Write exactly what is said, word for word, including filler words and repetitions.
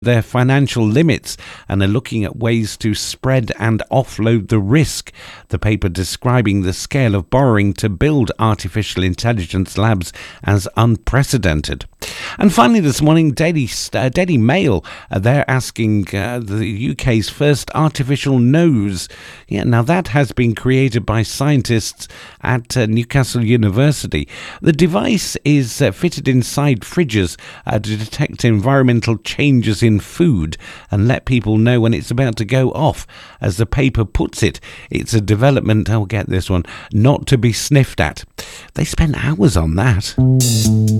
their financial limits and are looking at ways to spread and offload the risk. The paper describing the scale of borrowing to build artificial intelligence labs as unprecedented. And finally this morning, Daily, uh, Daily Mail, uh, they're asking uh, the U K's first artificial nose. Yeah, now that has been created by scientists at uh, Newcastle University. The device is uh, fitted inside fridges uh, to detect environmental changes in food and let people know when it's about to go off. As the paper puts it, it's a development, I'll get this one, not to be sniffed at. They spent hours on that.